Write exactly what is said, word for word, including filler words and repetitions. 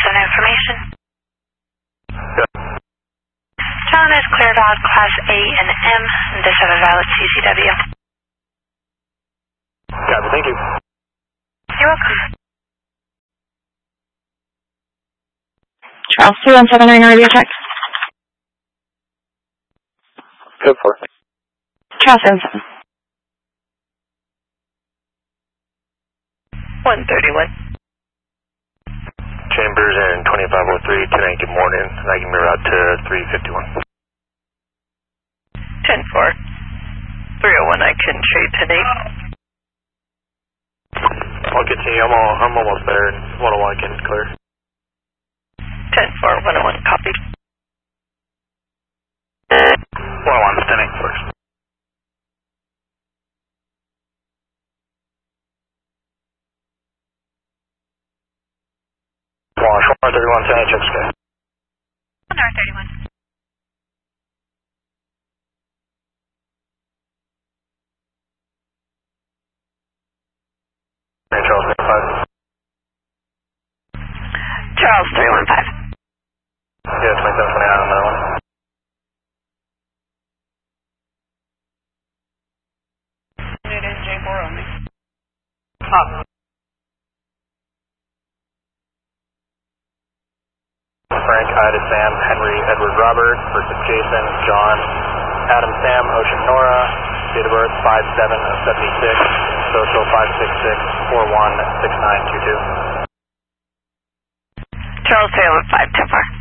and information. Yeah. John is cleared out Class A and M, and does have a valid C C W. Copy, thank you. You're welcome. Charles three one seven nine radio check. Good for. Charles seven seven. one thirty-one. Chambers and twenty-five oh three, ten eight, good morning, and I can mirror out to three fifty-one. ten four. three oh one, I can trade ten eight. I'll continue, I'm, all, I'm almost there, and one oh one can clear. ten four, one oh one, copy. one oh one, ten eight first. Wash, one thirty-one, ten eight, check sky. one thirty-one. Hey, Charles, five. Charles three one five. Yeah, twenty-seven twenty-nine on that one. It is J four only. Up. Frank, Ida, Sam, Henry, Edward, Robert, versus Jason, John, Adam, Sam, Ocean, Nora, date of birth five seven of seventy-six, social five six six, four one, six nine two two. Charles three one five, ten four.